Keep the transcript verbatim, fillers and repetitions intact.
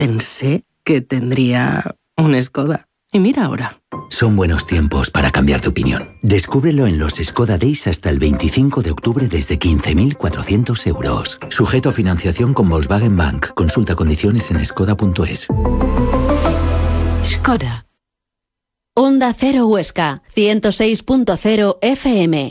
pensé que tendría un Skoda. Y mira ahora. Son buenos tiempos para cambiar de opinión. Descúbrelo en los Skoda Days hasta el veinticinco de octubre desde quince mil cuatrocientos euros. Sujeto a financiación con Volkswagen Bank. Consulta condiciones en skoda punto es. Skoda. Onda Cero Huesca, ciento seis punto cero F M.